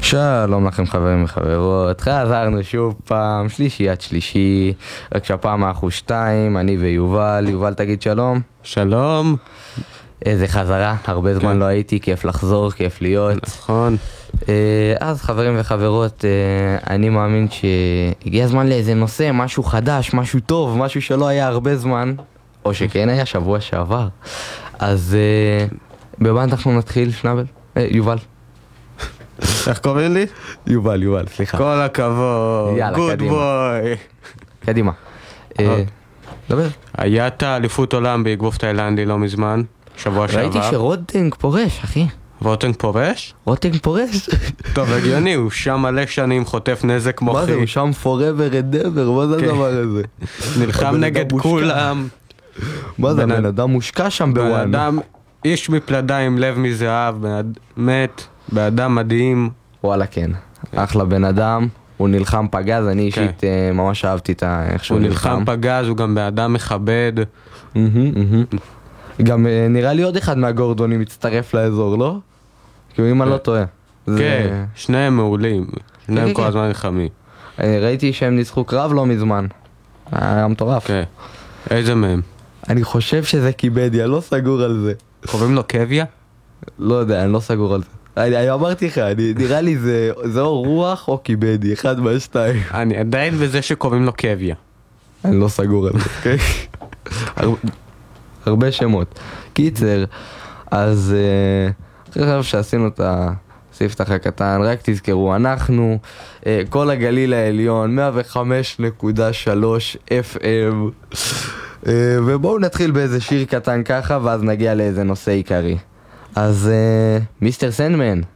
שלום לכם חברים וחברות, חזרנו שוב פעם, שלישיית שלישי, רק שהפעם אנחנו שתיים, אני ויובל. יובל, תגיד שלום. שלום. איזה חזרה, הרבה זמן לא הייתי, כיף לחזור, כיף להיות. נכון. אז חברים וחברות, אני מאמין שהגיע הזמן לאיזה נושא, משהו חדש, משהו טוב, משהו שלא היה הרבה זמן, או שכן היה שבוע שעבר. אז במה אנחנו נתחיל, שנבל? יובל. איך קוראים לי? יובל, סליחה. כל הכבוד. יאללה, גוד קדימה. בוי. קדימה. דבר. הייתה אליפות עולם באגרוף תאילנדי לא מזמן, שבוע שעבר. ראיתי שרוטינג פורש, אחי. רוטינג פורש? רוטינג פורש? טוב, הגיוני, הוא שם מלא שנים חוטף נזק מוחי. מה זה, הוא שם forever and ever, מה זה הדבר הזה? נלחם נגד כולם. מה זה, בן אדם מושקע שם בן בוואן. אדם, איש מפלדה עם לב מזהב, מת, בן אדם מדהים. וואלה כן, אחלה בן אדם. הוא נלחם פגז, אני אישית ממש אהבתי את איך שהוא הוא נלחם פגז, הוא גם בן אדם מכבד. גם נראה לי עוד אחד מהגורדונים מצטרף לאזור, לא? כאילו אם אני לא טועה. כן, שניהם מעולים, שניהם כל הזמן נלחמים. ראיתי שהם ניצחו קרב לא מזמן. היה מטורף. כן, איזה מהם? אני חושב שזה קיבדיה, לא סגור על זה. קוראים לו קוויה? לא יודע, אני לא סגור על זה. אני אמרתי לך, נראה לי זה או רוח או קיבדי, אחד מהשתיים. אני עדיין בזה שקוראים לו קוויה. אני לא סגור על זה, אוקיי? הרבה שמות. קיצר, אז אחרי שעשינו את הספתח הקטן, רק תזכרו, אנחנו, כל הגליל העליון, 105.3 FM, ובואו נתחיל באיזה שיר קטן ככה, ואז נגיע לאיזה נושא עיקרי. אז מיסטר סנדמן,